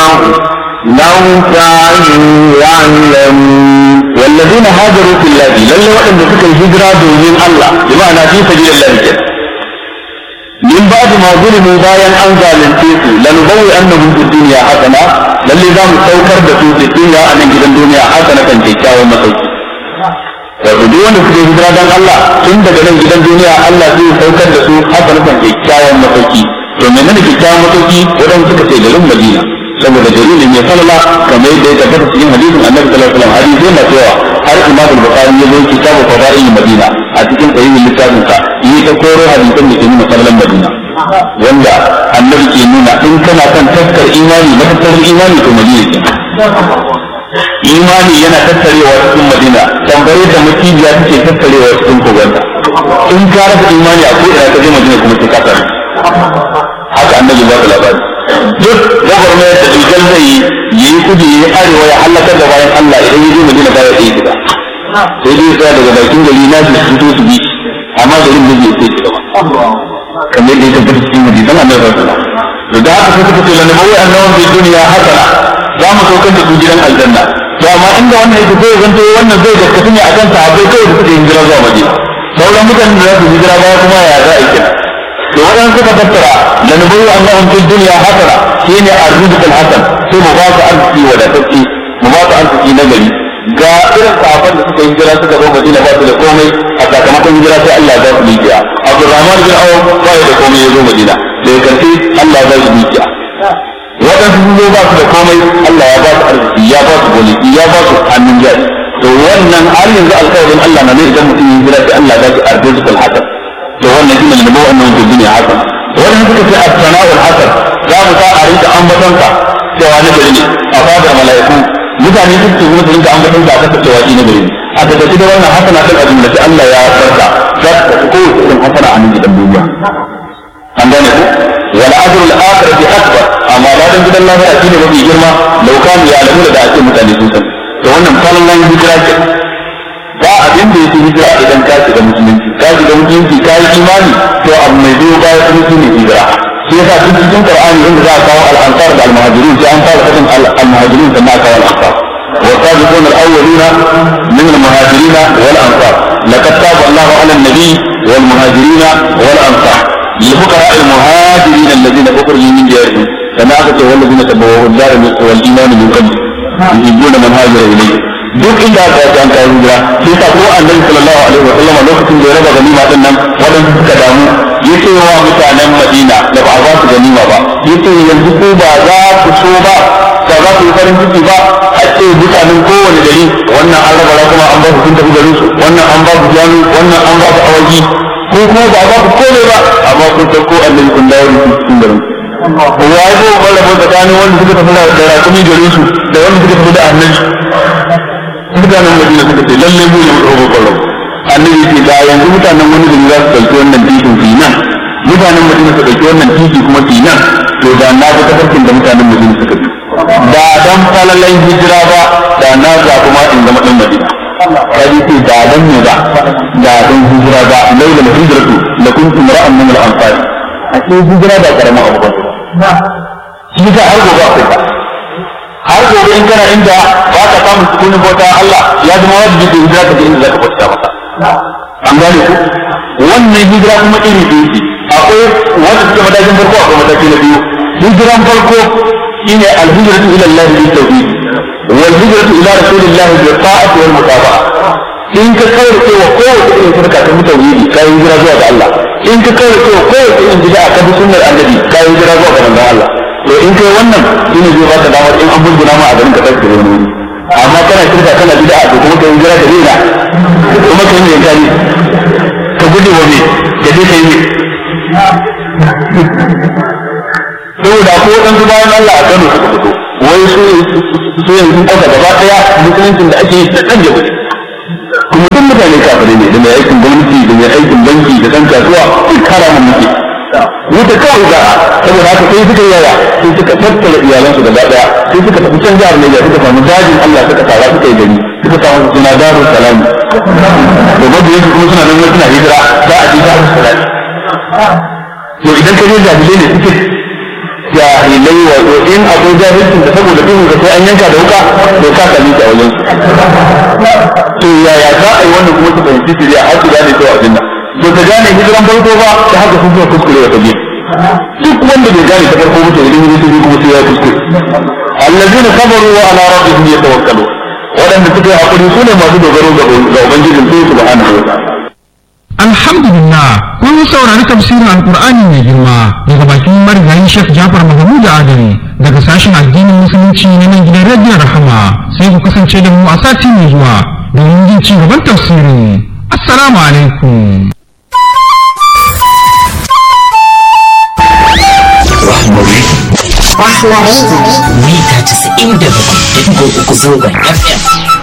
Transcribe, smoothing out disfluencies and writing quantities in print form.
لو كانوا يعلمون والذين هاجروا في الله لن وأن تلك الهجرة دون الله بمعنى في سبيل الله من بعد ما ظلموا بايا أنزل الكيسو لنبوي أنهم في الدنيا حسنة للذين سوكر بسوء في الدنيا أن يجد الدنيا حسنة كيكا ومسوكي duk wanda suke hijira dan Allah tun daga nan gidan duniya Allah zai saukar da su hasanatan kyakkyawan masauki to menene kyakkyawan masauki wadanda suka ce garin Madina saboda dalili mai salala kamar yadda ya tabbata cikin hadisin Annabi sallallahu alaihi wasallam hadisi yana cewa har Imam Bukhari ya zo kitabu fadail Madina a cikin sahihin littafin sa yi ta koro hadisin da ke nuna sallan Madina wanda Annabi ke nuna in kana son taskar imani matattarin imani to Madina imani yana tattarewa cikin Madina tambaye da mutijiya take tattarewa cikin koganta in ka rasa imani a ko'ina ka je Madina kuma sai ka tsare haka Annabi ba ta labari duk gwagwarmayar da dukkan zai yi kudi ya arewa ya halakar da bayan Allah idan ya je Madina ba ya tsaye gida sai dai tsaya daga bakin gari na su fito su bi amma garin da zai tsaye gida kamar yadda ya tabbata cikin Madina Allah ya rasu da haka sai suka ce lanabawi annahum fi dunya hasana za mu saukar da su gidan aljanna to amma inda wannan yake zai zanto wannan zai gaskata ne akan sahabbai kai da suke hijira zuwa Madina sauran mutanen da za su hijira baya kuma ya za a kira to wadan suka tattara lanabawi annahum fi dunya hasana shine arzikul hasan sai mu ba su arziki wadatacce mu ba su arziki na gari ga irin sahabban da suka hijira suka zo Madina ba su da komai a sakamakon hijira sai Allah ya ba su dukiya Abdurrahman bin Auf ba da komai ya zo Madina da karshe Allah ya ba su dukiya waɗansu sun zo ba su da komai Allah ya ba su arziki ya ba su gonaki ya ba su hannun jari to wannan har yanzu alƙawarin Allah na ne idan mutum ya hijira sai Allah ya ba su arzikul hasan to wannan shine ne nabo wannan mutum ne hasan wannan suka ce as-sana'ul hasan za mu sa a rinka ambatonka cewa na gari ne a fadar mala'iku mutane duk su zo su rinka ambatonka aka cewa shi na gari ne a tattace da wannan hasana kan abin da Allah ya farka za ta ko irin hasana a nan gidan duniya an gane ku wal ajru al akhirati akbar amma ladan gidan lafiya shine mafi girma laukan ya alamu da ake mutane sun san to wannan kallon hijira ce ba abin da yake hijira idan ka shiga musulunci ka yi imani to abu mai biyo baya kuma shine hijira shi yasa duk cikin Qur'ani inda za a kawo al-ansar da al-muhajirun sai an fara kasan al-muhajirun sannan aka kawo al-ansar والسابقون الأولون من المهاجرين والأنصار لقد تاب الله على النبي والمهاجرين والأنصار للفقراء المهاجرين الذين أخرجوا من ديارهم فنعقد والذين تبوأوا الدار والإيمان من قبل يحبون من هاجر إليه duk inda aka yi an kawo hijira sai ta ko annabi sallallahu alaihi wa sallam lokacin da ya raba ganima din nan wadanda suka damu yace wa mutanen Madina da ba za su ganima ba yace yanzu ko ba za ku so ba za ku yi farin ciki ba a ce mutanen kowane gari wannan an raba kuma an ba su kun tafi garin su wannan an ba su jami wannan an ba su awaki ko kuma ba za ku kome ba amma kun ko annabi kun dawo da su cikin garin wa ya zo wala ba tsakanin wanda suka tafi da rakumi garin su da wanda suka tafi da annabi mutanen Madina suka ce lalle mu ne mu kwallo annabi ce da yanzu mutanen wani gari za su dauki wannan titin finan mutanen Madina su dauki wannan titi kuma finan to da na ga tafarkin da mutanen Madina suka bi da dan falalan hijira ba da na ga kuma in zama dan Madina kaji ce da dan ne ba da dan hijira ba laila hijratu la kuntum ra'an min al-ansar a cikin hijira da karama abu ba shi ka har gobe akwai ba har gobe in kana inda ba ka samu sukunin bauta Allah ya zama wajibi ka hijira ka je inda zaka bauta masa an gane ku wannan hijira kuma iri biyu ce akwai wanda suke matakin farko akwai mataki na biyu hijiran farko shine al-hijratu ila Allah bil tawhid wal hijratu ila rasulillah bil ta'ati wal mutaba'a in ka kaurace wa kowace irin shirka ta mutawhidi ka yi hijira zuwa ga Allah in ka kaurace wa kowace irin bid'a ka bi sunnar annabi ka yi hijira zuwa ga manzon Allah to in kai wannan shine zai baka damar in an burguna ma a garin ka tafi wani wuri amma kana shirka kana bid'a to kuma kai hijira da rina kuma kai ne gani ka gudu wa me da dai kai ne saboda ko dan bayan Allah a Kano suka fito wai su yanzu kasa gaba daya mutuncin da ake yi da kan jabu kuma duk mutane kafirai ne da mai aikin gwamnati da mai aikin banki da kan kasuwa duk haramun muke wuta kawai za a saboda haka sai suka yaya sai suka tattara iyalansu gaba daya sai suka tafi can jihar Niger suka samu dajin Allah suka tara suka yi gari suka samu suna Darul Salam da mabiyansu kuma suna nan suna hijira za a ji Darul Salam to idan ka je jahilai ne suke jahilai jahilai wato in akwai jahilcin da saboda duhun da sai an yanka da wuka to ka sami ta wajen to yaya za a yi wannan kuma su fahimci shari'a har su gane cewa abin nan to ta gane hijiran farko ba ta haka sun zuwa kuskure wata biyu duk wanda bai gane ta farko mutum idan yi su kuma sai ya kuskure allazina sabaru wa ala rabbihim yatawakkalun waɗanda suka yi hakuri su ne masu dogaro ga ubangijin su subhanahu wa ta'ala. Alhamdulillah kun saurari tafsirin alkur'ani mai girma daga bakin marigayi Sheikh Jafar Mahmud Adam daga sashen addinin musulunci na nan gidan rediyon Rahama, sai ku kasance da mu a sati mai zuwa domin jin ci gaban tafsirin. Assalamu alaikum. Mita 97.3 zangon FM.